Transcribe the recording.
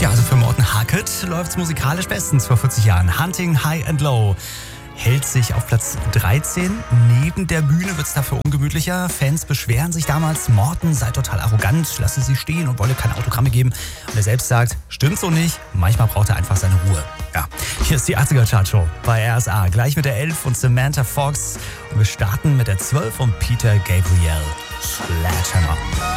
Ja, also für Morten Harket läuft's musikalisch bestens vor 40 Jahren. Hunting High and Low hält sich auf Platz 13. Neben der Bühne wird's dafür ungemütlicher. Fans beschweren sich damals, Morten sei total arrogant, lasse sie stehen und wolle keine Autogramme geben. Und er selbst sagt, stimmt so nicht, manchmal braucht er einfach seine Ruhe. Ja, hier ist die 80er Chartshow bei RSA. Gleich mit der 11 und Samantha Fox. Und wir starten mit der 12 und Peter Gabriel. Sledgehammer.